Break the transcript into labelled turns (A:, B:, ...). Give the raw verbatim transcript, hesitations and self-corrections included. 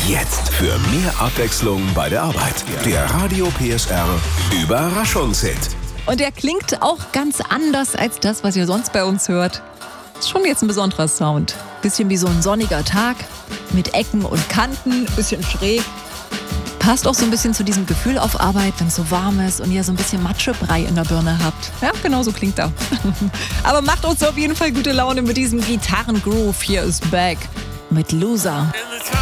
A: Jetzt für mehr Abwechslung bei der Arbeit. Der Radio P S R Überraschungshit.
B: Und der klingt auch ganz anders als das, was ihr sonst bei uns hört. Ist schon jetzt ein besonderer Sound. Bisschen wie so ein sonniger Tag mit Ecken und Kanten, bisschen schräg. Passt auch so ein bisschen zu diesem Gefühl auf Arbeit, wenn es so warm ist und ihr so ein bisschen Matschebrei in der Birne habt. Ja, genau so klingt er. Aber macht uns auf jeden Fall gute Laune mit diesem Gitarrengroove. Hier ist Back mit Loser.